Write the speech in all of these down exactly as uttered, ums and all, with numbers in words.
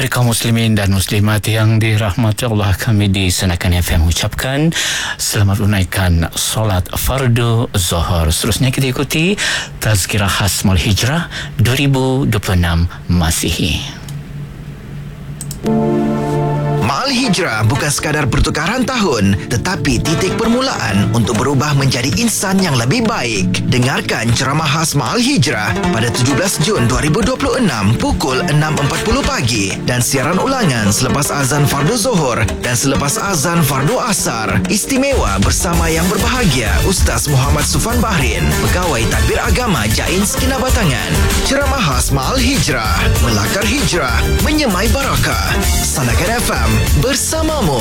Para kaum muslimin dan muslimat yang dirahmati Allah, kami di Senakan F M ucapkan selamat menunaikan solat fardu Zuhur. Seterusnya kita ikuti Tazkirah Khas Ma'al Hijrah dua ribu dua puluh enam Masihi. Ma'al Hijrah bukan sekadar pertukaran tahun, tetapi titik permulaan untuk berubah menjadi insan yang lebih baik. Dengarkan ceramah khas Ma'al Hijrah pada tujuh belas Jun dua ribu dua puluh enam pukul enam empat puluh pagi dan siaran ulangan selepas azan fardu Zuhur dan selepas azan fardu Asar. Istimewa bersama yang berbahagia Ustaz Muhammad Sufan Bahrin, Pegawai Tadbir Agama Jains Kinabatangan. Ceramah khas Ma'al Hijrah, melakar hijrah, menyemai barakah. Senakan F M bersamamu.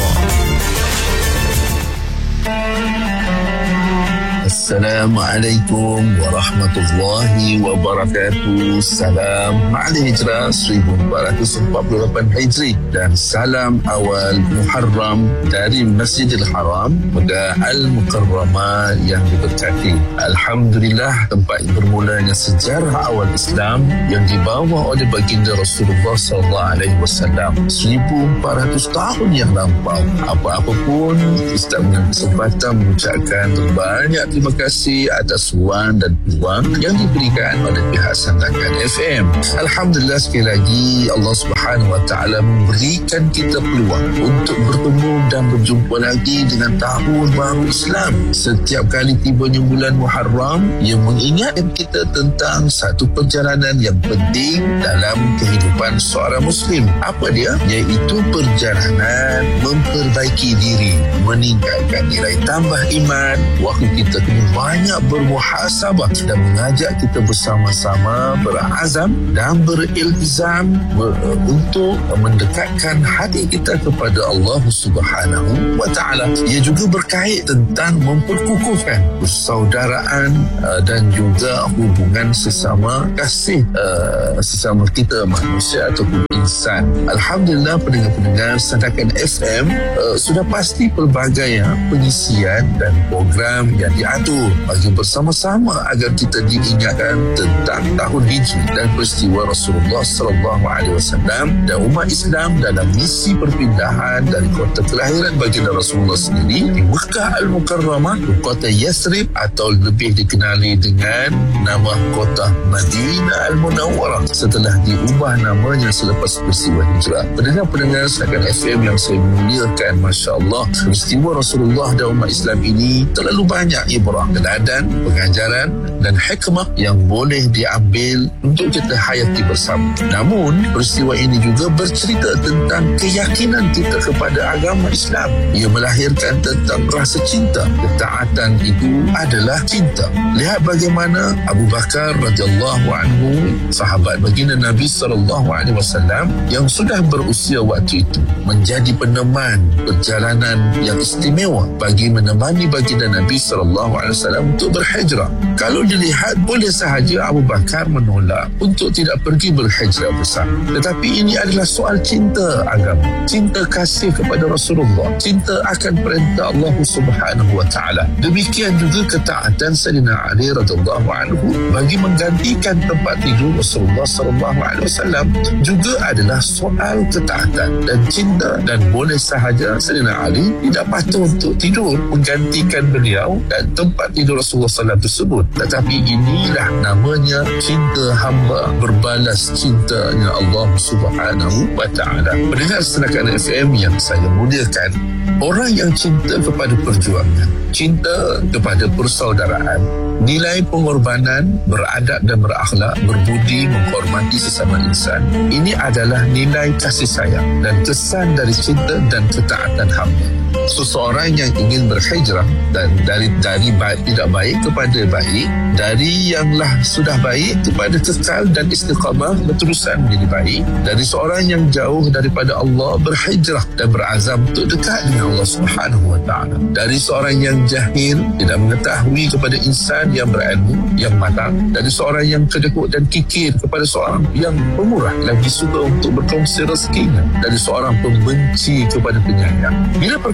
Assalamualaikum warahmatullahi wabarakatuh. Salam Ma'al Hijrah seribu empat ratus empat puluh lapan Hijri dan salam awal Muharram dari Masjidil Haram Mekah Al-Mukarramah yang diberkati. Alhamdulillah, tempat bermulanya sejarah awal Islam yang dibawa oleh baginda Rasulullah sallallahu alaihi wasallam seribu empat ratus tahun yang lampau. Apa-apa pun, Ustaz mengambil kesempatan mengucapkan banyak terima kasih atas ruang dan peluang yang diberikan oleh pihak Senakan F M. Alhamdulillah, sekali lagi Allah Subhanahu Wa Taala memberikan kita peluang untuk bertemu dan berjumpa lagi dengan tahun baru Islam. Setiap kali tibanya bulan Muharram, ia mengingatkan kita tentang satu perjalanan yang penting dalam kehidupan seorang Muslim. Apa dia? Iaitu perjalanan memperbaiki diri, meningkatkan nilai tambah iman. Waktu kita kena banyak bermuhasabah dan mengajak kita bersama-sama berazam dan beriltizam ber, untuk mendekatkan hati kita kepada Allah Subhanahu Wa Taala. Ia juga berkait tentang memperkukuhkan persaudaraan uh, dan juga hubungan sesama kasih uh, sesama kita manusia ataupun insan. Alhamdulillah, pendengar-pendengar Senakan F M uh, sudah pasti pelbagai uh, pengisian dan program yang diatur bagi bersama-sama agar kita diingatkan tentang tahun Hijri dan peristiwa Rasulullah sallallahu alaihi wasallam dan umat Islam dalam misi perpindahan dari kota kelahiran baginda Rasulullah sendiri di Mekah Al-Mukarramah ke kota Yathrib atau lebih dikenali dengan nama kota Madinah Al-Munawwarah setelah diubah namanya selepas peristiwa hijrah. Pendengar-pendengar Senakan F M yang saya muliakan, Masya Allah, peristiwa Rasulullah dan umat Islam ini terlalu banyak ibrah, teladan, pengajaran dan hikmah yang boleh diambil untuk kita hayati bersama. Namun, peristiwa ini juga bercerita tentang keyakinan kita kepada agama Islam. Ia melahirkan tentang rasa cinta. Ketaatan itu adalah cinta. Lihat bagaimana Abu Bakar radhiyallahu anhu, sahabat baginda Nabi sallallahu alaihi wasallam yang sudah berusia waktu itu, menjadi peneman perjalanan yang istimewa bagi menemani baginda Nabi sallallahu alaihi wasallam untuk berhijrah. Kalau dilihat, boleh sahaja Abu Bakar menolak untuk tidak pergi berhijrah bersama. Tetapi ini adalah soal cinta agama, cinta kasih kepada Rasulullah, cinta akan perintah Allah Subhanahu Wa Taala. Demikian juga ketaatan Sayyidina Ali radhiyallahu anhu bagi menggantikan tempat tidur Rasulullah sallallahu alaihi wasallam juga adalah soal ketaatan dan cinta, dan boleh sahaja Sayyidina Ali tidak patuh untuk tidur menggantikan beliau dan tempat tidur Rasulullah sallallahu alaihi wasallam tersebut. Tetapi inilah namanya cinta hamba berbalas cintanya Allah Subhanahu Wa Taala. Pendengar Senakan F M yang saya muliakan, orang yang cinta kepada perjuangan, cinta kepada persaudaraan, nilai pengorbanan, beradab dan berakhlak, berbudi, menghormati sesama insan, ini adalah nilai kasih sayang dan kesan dari cinta dan ketaatan hamba. Seseorang yang ingin berhijrah dan dari dari baik, tidak baik kepada baik, dari yanglah sudah baik kepada kekal dan istiqamah berterusan menjadi baik, dari seorang yang jauh daripada Allah berhijrah dan berazam untuk dekat dengan Allah Subhanahu Wa Taala, dari seorang yang jahil tidak mengetahui kepada insan yang berilmu, yang matang, dari seorang yang kedekut dan kikir kepada seorang yang pemurah, lagi suka untuk berkongsi rezekinya, dari seorang pembenci kepada penyayang. Bila perkara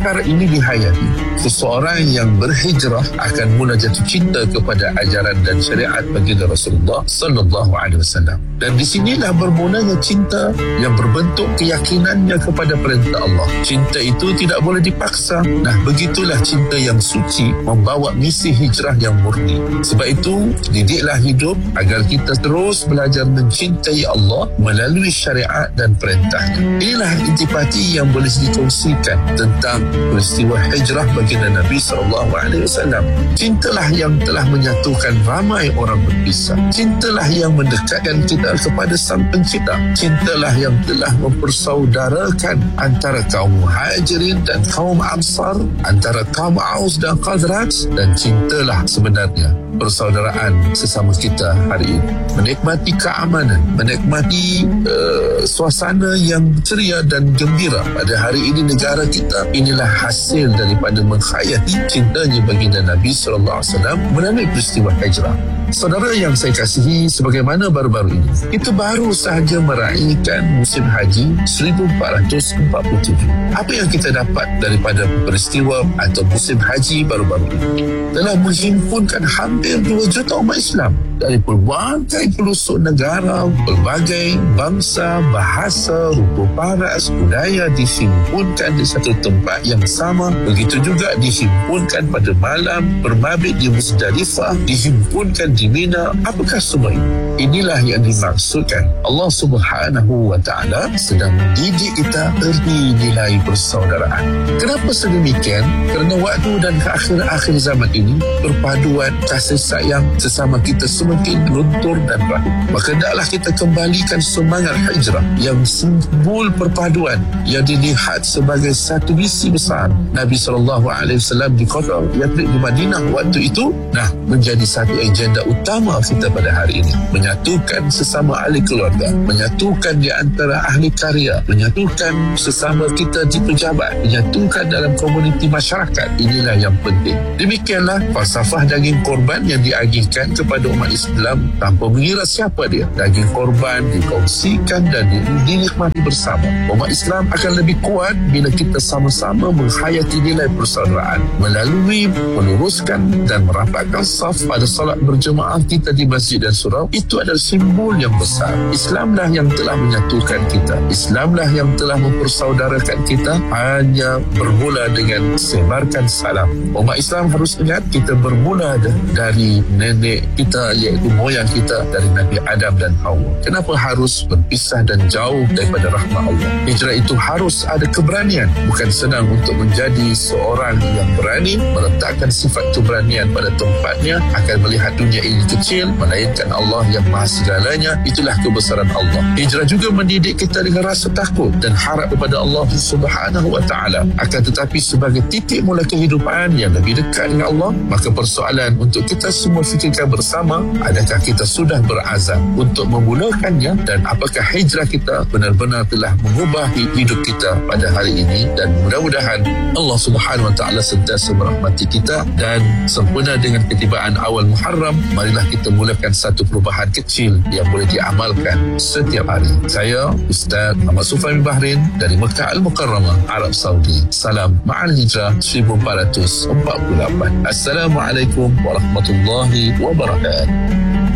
perkara ini dihayati, seseorang yang berhijrah akan mula jatuh cinta kepada ajaran dan syariat baginda Rasulullah sallallahu alaihi wasallam. Dan di sinilah bermulanya cinta yang berbentuk keyakinannya kepada perintah Allah. Cinta itu tidak boleh dipaksa. Nah, begitulah cinta yang suci membawa misi hijrah yang murni. Sebab itu, didiklah hidup agar kita terus belajar mencintai Allah melalui syariat dan perintahnya. Inilah intipati yang boleh dikongsikan tentang peristiwa hijrah baginda Nabi sallallahu alaihi wasallam. Cintalah yang telah menyatukan ramai orang berpisah. Cintalah yang mendekatkan kita kepada Sang Pencipta. Cintalah yang telah mempersaudarakan antara kaum Muhajirin dan kaum Ansar, antara kaum Aus dan Khazraj, dan cintalah sebenarnya persaudaraan sesama kita hari ini. Menikmati keamanan, menikmati uh, suasana yang ceria dan gembira pada hari ini negara kita, inilah hasil daripada menghayati cintanya baginda Nabi sallallahu alaihi wasallam melalui peristiwa hijrah. Saudara yang saya kasihi, sebagaimana baru-baru ini kita baru sahaja meraihkan musim haji seribu empat ratus empat puluh tujuh. Apa yang kita dapat daripada peristiwa atau musim haji baru-baru ini? Telah menghimpunkan hampir dua juta umat Islam dari pelbagai pelosok negara, pelbagai bangsa, bahasa, rupa paras, budaya dihimpunkan di satu tempat yang sama. Begitu juga dihimpunkan pada malam bermabit di Muzdalifah, dihimpunkan di Mina. Apakah semua ini? Inilah yang dimaksudkan. Allah Subhanahu wa taala sedang mendidik kita erti nilai persaudaraan. Kenapa sedemikian? Kerana waktu dan akhir-akhir zaman ini perpaduan kasih sayang sesama kita semakin luntur dan rapuh. Maka hendaklah kita kembalikan semangat hijrah yang simbol perpaduan yang dilihat sebagai satu misi besar Nabi sallallahu alaihi wasallam di kota Yathrib di Madinah waktu itu, nah menjadi satu agenda utama kita pada hari ini. Menyatukan sesama ahli keluarga, menyatukan di antara ahli karya, menyatukan sesama kita di pejabat, menyatukan dalam komuniti masyarakat. Inilah yang penting. Demikianlah falsafah daging korban yang diagihkan kepada umat Islam tanpa mengira siapa dia. Daging korban dikongsikan dan dinikmati bersama. Umat Islam akan lebih kuat bila kita sama-sama menghayati nilai persaudaraan melalui meluruskan dan merapatkan saf pada salat berjemaah kita di masjid dan surau. Itu adalah simbol yang besar. Islamlah yang telah menyatukan kita. Islamlah yang telah mempersaudarakan kita. Hanya bermula dengan sebarkan salam. Umat Islam harus ingat kita bermula dari nenek kita, iaitu moyang kita, dari Nabi Adam dan Hawa. Kenapa harus berpisah dan jauh daripada rahmat Allah? Hijrah itu harus ada keberanian. Bukan senang untuk menjadi seorang yang berani, meletakkan sifat keberanian pada tempatnya, akan melihat dunia ini kecil, melainkan Allah yang maha segalanya. Itulah kebesaran Allah. Hijrah juga mendidik kita dengan rasa takut dan harap kepada Allah Subhanahu wa taala. Akan tetapi sebagai titik mula kehidupan yang lebih dekat dengan Allah, maka persoalan untuk kita semua fikirkan bersama, adakah kita sudah berazam untuk memulakannya, dan apakah hijrah kita benar-benar telah mengubah hidup kita pada hari ini. Dan mudah-mudahan Allah Subhanahu wa taala sentiasa merahmati kita. Dan sempurna dengan ketibaan awal Muharram, marilah kita mulakan satu perubahan kecil yang boleh diamalkan setiap hari. Saya Ustaz Muhammad Sufaimi Bahrin dari Mekah Al-Mukarramah, Arab Saudi. Salam Ma'al Hijrah seribu empat ratus empat puluh lapan. Assalamualaikum warahmatullahi wabarakatuh.